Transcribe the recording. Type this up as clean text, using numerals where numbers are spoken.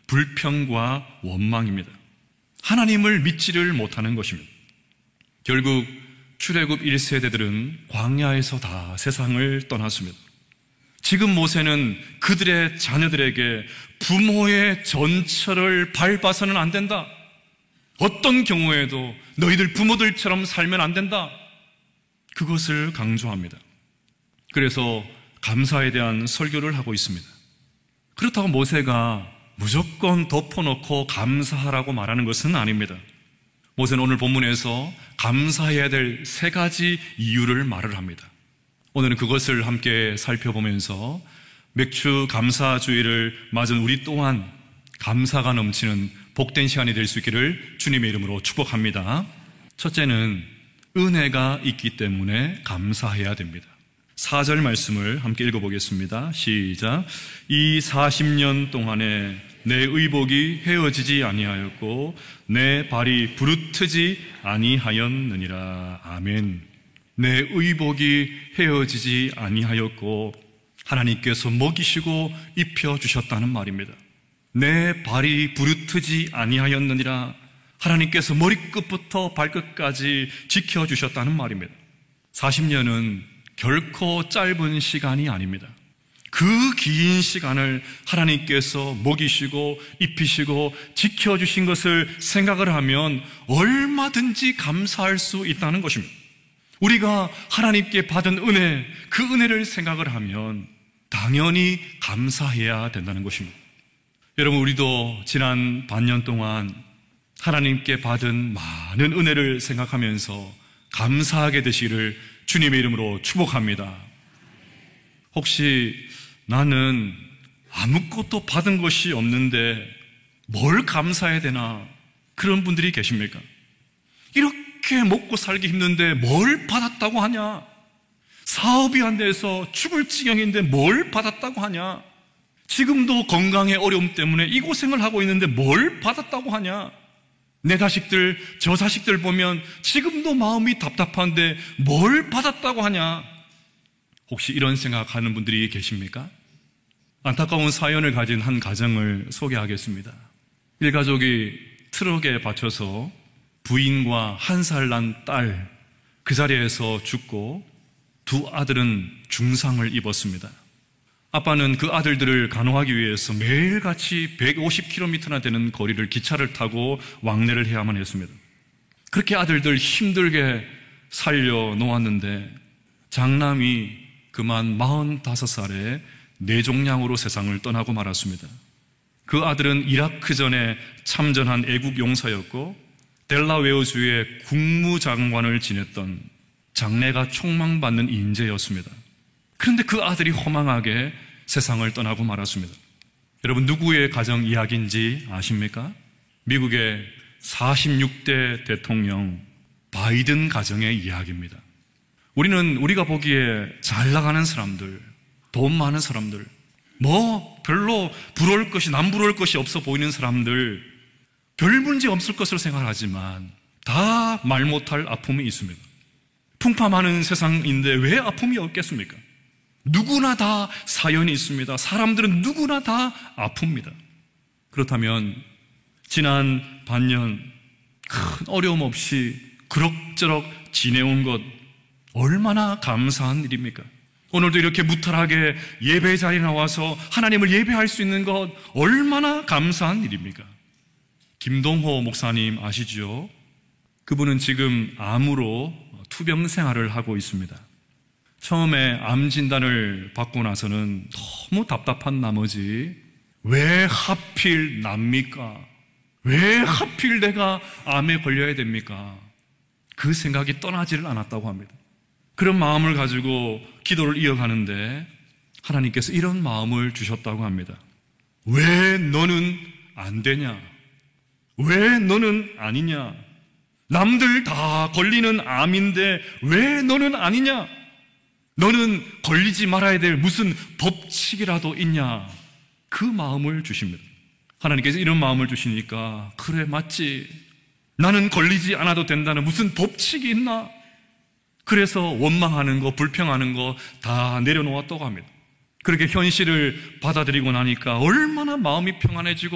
불평과 원망입니다. 하나님을 믿지를 못하는 것입니다. 결국 출애굽 1세대들은 광야에서 다 세상을 떠났습니다. 지금 모세는 그들의 자녀들에게 부모의 전철을 밟아서는 안 된다. 어떤 경우에도 너희들 부모들처럼 살면 안 된다. 그것을 강조합니다. 그래서 감사에 대한 설교를 하고 있습니다. 그렇다고 모세가 무조건 덮어놓고 감사하라고 말하는 것은 아닙니다. 모세는 오늘 본문에서 감사해야 될 3가지 이유를 말을 합니다. 오늘은 그것을 함께 살펴보면서 맥주 감사주의를 맞은 우리 또한 감사가 넘치는 복된 시간이 될 수 있기를 주님의 이름으로 축복합니다. 첫째는 은혜가 있기 때문에 감사해야 됩니다. 4절 말씀을 함께 읽어보겠습니다. 시작. 이 40년 동안에 내 의복이 헤어지지 아니하였고 내 발이 부르트지 아니하였느니라. 아멘. 내 의복이 헤어지지 아니하였고 하나님께서 먹이시고 입혀주셨다는 말입니다. 내 발이 부르트지 아니하였느니라. 하나님께서 머리끝부터 발끝까지 지켜주셨다는 말입니다. 40년은 결코 짧은 시간이 아닙니다. 그 긴 시간을 하나님께서 먹이시고 입히시고 지켜주신 것을 생각을 하면 얼마든지 감사할 수 있다는 것입니다. 우리가 하나님께 받은 은혜, 그 은혜를 생각을 하면 당연히 감사해야 된다는 것입니다. 여러분, 우리도 지난 반년 동안 하나님께 받은 많은 은혜를 생각하면서 감사하게 되시기를 주님의 이름으로 축복합니다. 혹시 나는 아무것도 받은 것이 없는데 뭘 감사해야 되나? 그런 분들이 계십니까? 이렇게 먹고 살기 힘든데 뭘 받았다고 하냐? 사업이 안 돼서 죽을 지경인데 뭘 받았다고 하냐? 지금도 건강의 어려움 때문에 이 고생을 하고 있는데 뭘 받았다고 하냐? 내 자식들, 저 자식들 보면 지금도 마음이 답답한데 뭘 받았다고 하냐? 혹시 이런 생각하는 분들이 계십니까? 안타까운 사연을 가진 한 가정을 소개하겠습니다. 일가족이 트럭에 받쳐서 부인과 1살 난 딸, 그 자리에서 죽고 2 아들은 중상을 입었습니다. 아빠는 그 아들들을 간호하기 위해서 매일같이 150km나 되는 거리를 기차를 타고 왕래를 해야만 했습니다. 그렇게 아들들 힘들게 살려 놓았는데 장남이 그만 45살에 뇌종양으로 세상을 떠나고 말았습니다. 그 아들은 이라크전에 참전한 애국 용사였고 델라웨어주의 국무장관을 지냈던 장래가 촉망받는 인재였습니다. 그런데 그 아들이 허망하게 세상을 떠나고 말았습니다. 여러분, 누구의 가정 이야기인지 아십니까? 미국의 46대 대통령 바이든 가정의 이야기입니다. 우리가 보기에 잘 나가는 사람들, 돈 많은 사람들, 별로 부러울 것이, 남부러울 것이 없어 보이는 사람들, 별 문제 없을 것으로 생각하지만 다 말 못할 아픔이 있습니다. 풍파많은 세상인데 왜 아픔이 없겠습니까? 누구나 다 사연이 있습니다. 사람들은 누구나 다 아픕니다. 그렇다면 지난 반년 큰 어려움 없이 그럭저럭 지내온 것 얼마나 감사한 일입니까? 오늘도 이렇게 무탈하게 예배 자리에 나와서 하나님을 예배할 수 있는 것 얼마나 감사한 일입니까? 김동호 목사님 아시죠? 그분은 지금 암으로 투병 생활을 하고 있습니다. 처음에 암 진단을 받고 나서는 너무 답답한 나머지 왜 하필 납니까? 왜 하필 내가 암에 걸려야 됩니까? 그 생각이 떠나지를 않았다고 합니다. 그런 마음을 가지고 기도를 이어가는데 하나님께서 이런 마음을 주셨다고 합니다. 왜 너는 안 되냐? 왜 너는 아니냐? 남들 다 걸리는 암인데 왜 너는 아니냐? 너는 걸리지 말아야 될 무슨 법칙이라도 있냐? 그 마음을 주십니다. 하나님께서 이런 마음을 주시니까 그래 맞지. 나는 걸리지 않아도 된다는 무슨 법칙이 있나? 그래서 원망하는 거, 불평하는 거 다 내려놓았다고 합니다. 그렇게 현실을 받아들이고 나니까 얼마나 마음이 평안해지고